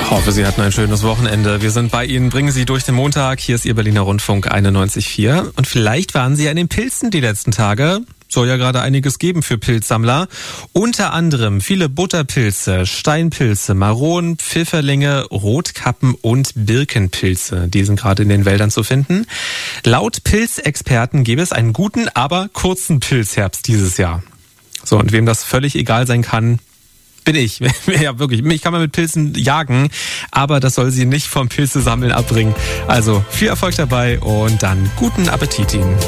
Hoffe, Sie hatten ein schönes Wochenende. Wir sind bei Ihnen, bringen Sie durch den Montag. Hier ist Ihr Berliner Rundfunk 91.4. Und vielleicht waren Sie an den Pilzen die letzten Tage. Soll ja gerade einiges geben für Pilzsammler. Unter anderem viele Butterpilze, Steinpilze, Maronen, Pfifferlinge, Rotkappen und Birkenpilze. Die sind gerade in den Wäldern zu finden. Laut Pilzexperten gäbe es einen guten, aber kurzen Pilzherbst dieses Jahr. So, und wem das völlig egal sein kann, bin ich. Ja, wirklich. Mich kann man mit Pilzen jagen, aber das soll Sie nicht vom Pilzesammeln abbringen. Also viel Erfolg dabei und dann guten Appetit Ihnen.